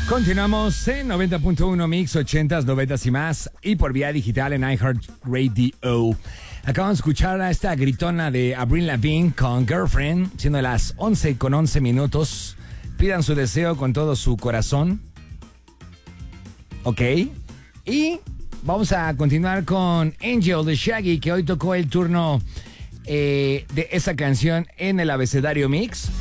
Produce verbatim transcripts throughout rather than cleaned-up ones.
Continuamos en noventa punto uno Mix, ochentas, noventas y más, y por vía digital en iHeartRadio. Acabamos de escuchar a esta gritona de Avril Lavigne con Girlfriend, siendo las once con once minutos. Pidan su deseo con todo su corazón. Ok. Y vamos a continuar con Angel de Shaggy, que hoy tocó el turno eh, de esa canción en el abecedario Mix.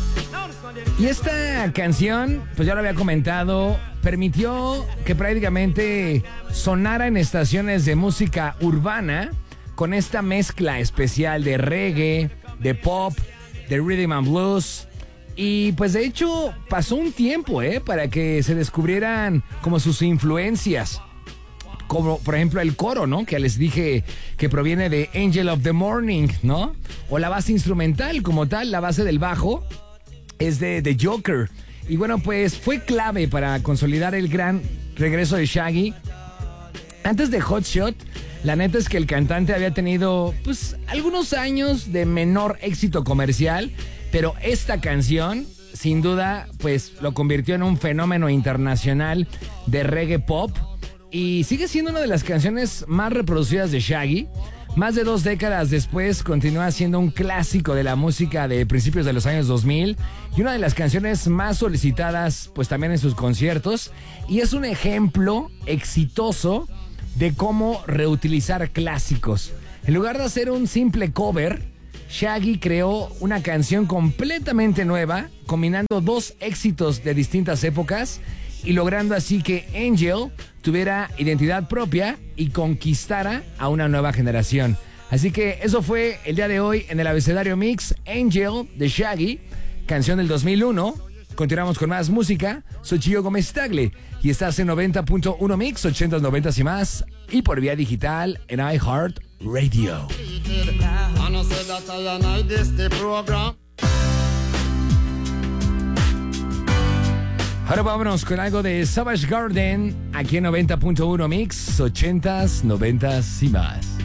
Y esta canción, pues ya lo había comentado, permitió que prácticamente sonara en estaciones de música urbana con esta mezcla especial de reggae, de pop, de rhythm and blues. Y pues de hecho pasó un tiempo, ¿eh? Para que se descubrieran como sus influencias. Como por ejemplo el coro, ¿no? Que les dije que proviene de Angel of the Morning, ¿no? O la base instrumental como tal, la base del bajo es de The Joker. Y bueno, pues fue clave para consolidar el gran regreso de Shaggy. Antes de Hot Shot, la neta es que el cantante había tenido pues algunos años de menor éxito comercial, pero esta canción sin duda pues lo convirtió en un fenómeno internacional de reggae pop y sigue siendo una de las canciones más reproducidas de Shaggy. Más de dos décadas después continúa siendo un clásico de la música de principios de los años dos mil y una de las canciones más solicitadas pues también en sus conciertos, y es un ejemplo exitoso de cómo reutilizar clásicos. En lugar de hacer un simple cover, Shaggy creó una canción completamente nueva, combinando dos éxitos de distintas épocas y logrando así que Angel tuviera identidad propia y conquistara a una nueva generación. Así que eso fue el día de hoy en el abecedario Mix, Angel de Shaggy, canción del dos mil uno. Continuamos con más música. Soy Chillo Gómez Tagle y estás en noventa punto uno Mix, ochentas, noventas y más, y por vía digital en iHeartRadio. Ahora vámonos con algo de Savage Garden aquí en noventa punto uno Mix, ochentas, noventas y más.